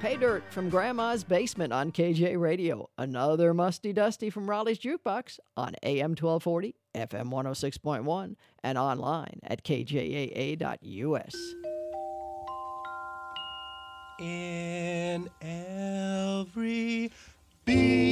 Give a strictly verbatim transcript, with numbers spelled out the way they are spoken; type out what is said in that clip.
Pay Dirt from Grandma's Basement on K J Radio. Another Musty Dusty from Raleigh's Jukebox on A M twelve forty, F M one oh six point one, and online at K J A A dot U S. In every beat